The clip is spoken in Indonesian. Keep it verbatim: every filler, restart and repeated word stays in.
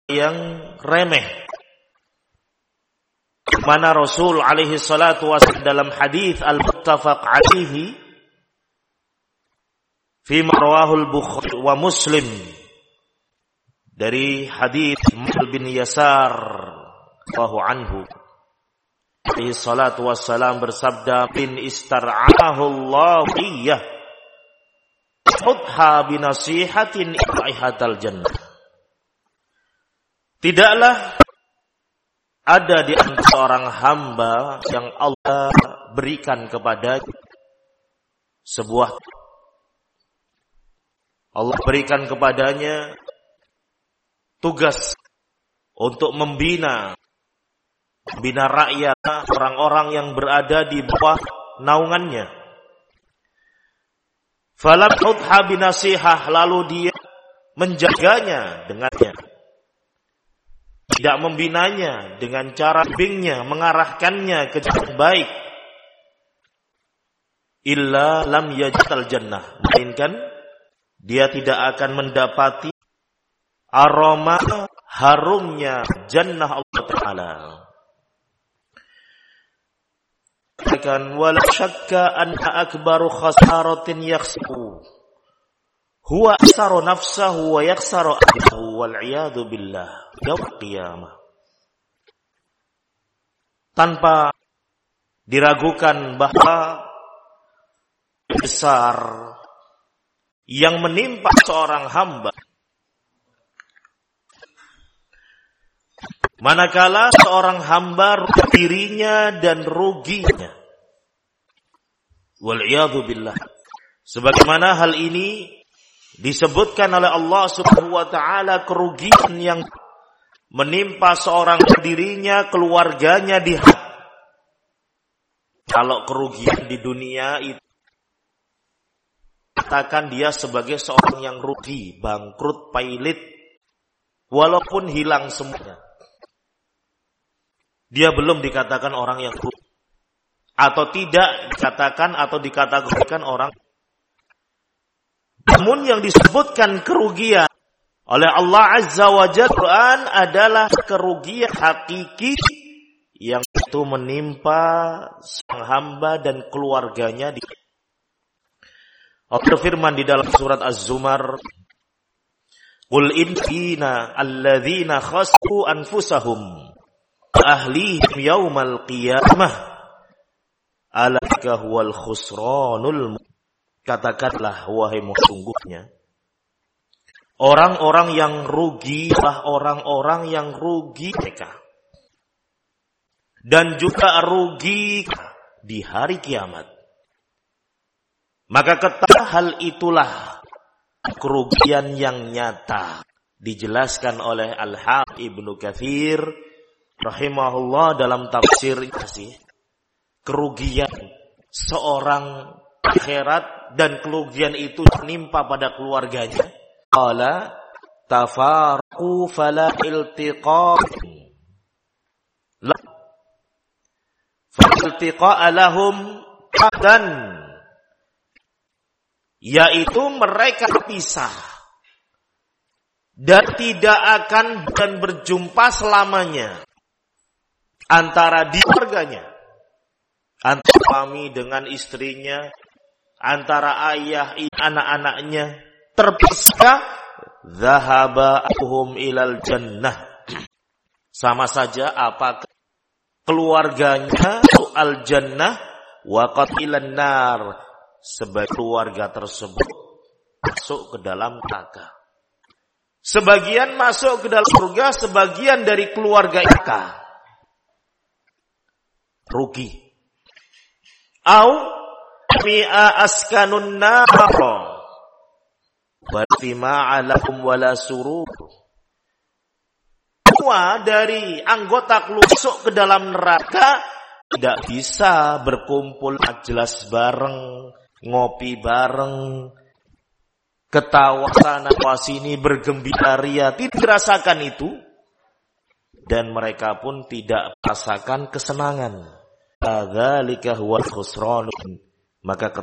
yang remeh. Mana Rasul alaihi salatu wasallam dalam hadis al-muttafaq alaihi fi marwahul Bukhari wa Muslim dari hadis Mu'adh bin Yasar radhiyallahu anhu alaihi salatu wassalam bersabda, bin istar'ahu Allah iyyah hudha binasihatin ihatal jannah. Tidaklah ada di antara seorang hamba yang Allah berikan kepada sebuah Allah berikan kepadanya tugas untuk membina membina rakyat, orang-orang yang berada di bawah naungannya. Falam hudha binasihah, lalu dia menjaganya dengannya. Tidak membinanya dengan cara bimbingnya, mengarahkannya ke jalan baik. Illa lam yajidal jannah, melainkan dia tidak akan mendapati aroma harumnya jannah Allah Ta'ala. Kan wala syakka anna akbaru khasaratin yakhsaru huwa aksaru nafsahu wa yaksaru ahlahu wal iyadu billah yaumil qiyamah. Tanpa diragukan bahwa besar yang menimpa seorang hamba manakala seorang hamba rugi dirinya dan ruginya. Wal iyadu billah. Sebagaimana hal ini disebutkan oleh Allah Subhanahu wa taala, kerugian yang menimpa seorang dirinya, keluarganya di hak. Kalau kerugian di dunia itu katakan dia sebagai seorang yang rugi, bangkrut, pailit, walaupun hilang semuanya. Dia belum dikatakan orang yang rugi. Atau tidak dikatakan atau dikategorikan orang. Namun yang disebutkan kerugian oleh Allah Azza wa Jalla Quran adalah kerugian hakiki yang itu menimpa sang hamba dan keluarganya. Allah firman di dalam surat Az-Zumar, qul inna alladzina khasiru anfusahum ahlihim yaumal qiyamah alaka huwal khusranul. Katakanlah wahai sungguhnya orang-orang yang rugi adalah orang-orang yang rugi mereka dan juga rugi di hari kiamat. Maka ketahui hal itulah kerugian yang nyata, dijelaskan oleh Al-Hafidz Ibnu Katsir rahimahullah dalam tafsirnya sih. Kerugian seorang akhirat dan kerugian itu menimpa pada keluarganya. Qala tafarqu fala iltiqa la fa iltiqa lahum qadan, yaitu mereka pisah dan tidak akan dan berjumpa selamanya antara di keluarganya, antara suami dengan istrinya, antara ayah anak-anaknya, terpisah. Zahaba ahum ilal jannah, sama saja apakah keluarganya al jannah wa qatilan nar, sebagai keluarga tersebut masuk ke dalam neraka. Sebagian masuk ke dalam surga, sebagian dari keluarga mereka rugi. Au mi'a askanun nar wa tima'a lakum wala surur. Semua dari anggota keluarga masuk ke dalam neraka, tidak bisa berkumpul jelas bareng, ngopi bareng, ketawa sana sini, bergembira ria, tidak dirasakan itu, dan mereka pun tidak merasakan kesenangan. Dzalika huwal khusran. Maka